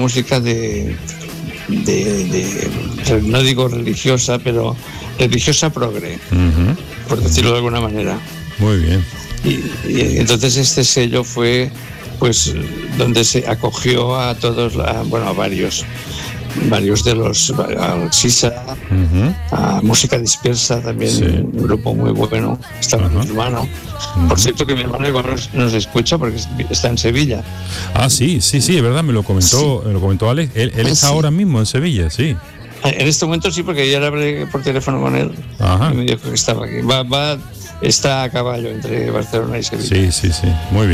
música de no digo religiosa, pero religiosa progre, por decirlo de alguna manera. Muy bien. Y entonces este sello fue pues donde se acogió a todos, a varios de los, a Sisa, a Música Dispersa también, sí. Un grupo muy bueno, estaba mi hermano. Por cierto que mi hermano igual nos escucha porque está en Sevilla. Ah, sí, es verdad, me lo comentó Alex, él está ahora mismo en Sevilla, sí. En este momento sí, porque ayer hablé por teléfono con él. Y me dijo que estaba aquí. Está a caballo entre Barcelona y Sevilla. Sí, muy bien.